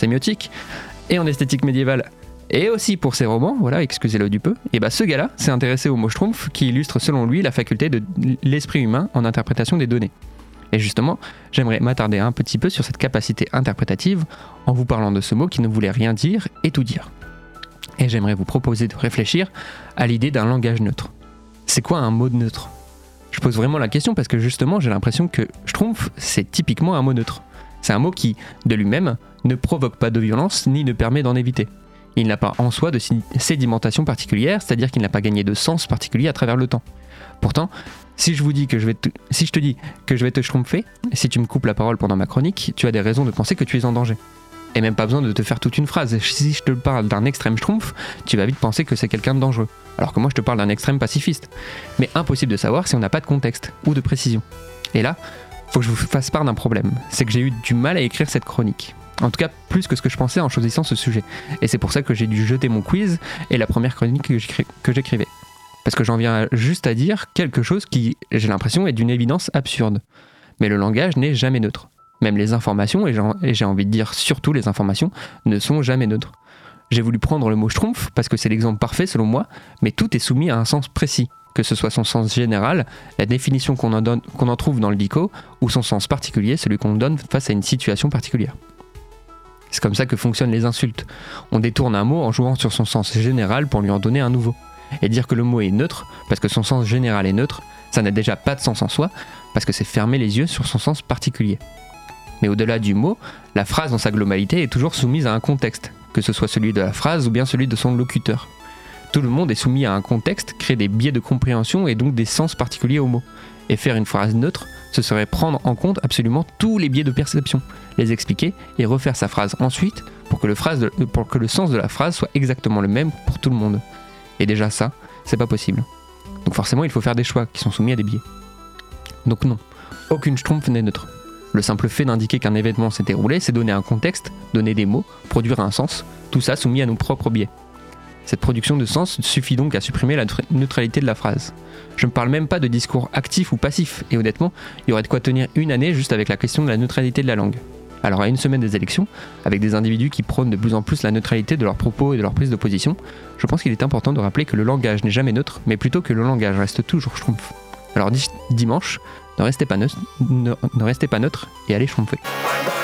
sémiotique, et en esthétique médiévale, et aussi pour ses romans, voilà, excusez-le du peu, et ce gars-là s'est intéressé au mot schtroumpf qui illustre selon lui la faculté de l'esprit humain en interprétation des données. Et justement, j'aimerais m'attarder un petit peu sur cette capacité interprétative en vous parlant de ce mot qui ne voulait rien dire et tout dire. Et j'aimerais vous proposer de réfléchir à l'idée d'un langage neutre. C'est quoi un mot neutre ? Je pose vraiment la question parce que justement j'ai l'impression que schtroumpf c'est typiquement un mot neutre. C'est un mot qui, de lui-même, ne provoque pas de violence ni ne permet d'en éviter. Il n'a pas en soi de sédimentation particulière, c'est-à-dire qu'il n'a pas gagné de sens particulier à travers le temps. Pourtant, si je te dis que je vais te schtroumpfer, si tu me coupes la parole pendant ma chronique, tu as des raisons de penser que tu es en danger. Et même pas besoin de te faire toute une phrase. Si je te parle d'un extrême schtroumpf, tu vas vite penser que c'est quelqu'un de dangereux. Alors que moi je te parle d'un extrême pacifiste. Mais impossible de savoir si on n'a pas de contexte ou de précision. Et là, faut que je vous fasse part d'un problème. C'est que j'ai eu du mal à écrire cette chronique. En tout cas, plus que ce que je pensais en choisissant ce sujet. Et c'est pour ça que j'ai dû jeter mon quiz et la première chronique que j'écrivais. Parce que j'en viens juste à dire quelque chose qui, j'ai l'impression, est d'une évidence absurde. Mais le langage n'est jamais neutre. Même les informations, et j'ai envie de dire surtout les informations, ne sont jamais neutres. J'ai voulu prendre le mot schtroumpf parce que c'est l'exemple parfait selon moi, mais tout est soumis à un sens précis, que ce soit son sens général, la définition qu'on en trouve dans le dico, ou son sens particulier, celui qu'on donne face à une situation particulière. C'est comme ça que fonctionnent les insultes. On détourne un mot en jouant sur son sens général pour lui en donner un nouveau. Et dire que le mot est neutre, parce que son sens général est neutre, ça n'a déjà pas de sens en soi, parce que c'est fermer les yeux sur son sens particulier. Mais au-delà du mot, la phrase dans sa globalité est toujours soumise à un contexte, que ce soit celui de la phrase ou bien celui de son locuteur. Tout le monde est soumis à un contexte, crée des biais de compréhension et donc des sens particuliers au mot. Et faire une phrase neutre, ce serait prendre en compte absolument tous les biais de perception, les expliquer et refaire sa phrase ensuite pour que le sens de la phrase soit exactement le même pour tout le monde. Et déjà ça, c'est pas possible. Donc forcément, il faut faire des choix qui sont soumis à des biais. Donc non, aucune schtroumpf n'est neutre. Le simple fait d'indiquer qu'un événement s'est déroulé, c'est donner un contexte, donner des mots, produire un sens, tout ça soumis à nos propres biais. Cette production de sens suffit donc à supprimer la neutralité de la phrase. Je ne parle même pas de discours actif ou passif, et honnêtement, il y aurait de quoi tenir une année juste avec la question de la neutralité de la langue. Alors à une semaine des élections, avec des individus qui prônent de plus en plus la neutralité de leurs propos et de leur prise de position, je pense qu'il est important de rappeler que le langage n'est jamais neutre, mais plutôt que le langage reste toujours schtroumpf. Alors dimanche, ne restez pas neutre et allez schtroumpfer.